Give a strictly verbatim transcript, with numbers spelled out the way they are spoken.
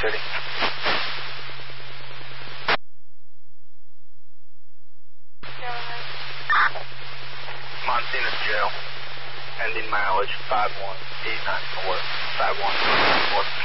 City. Montana's jail. Ending mileage five one eight nine four. five one eight nine four.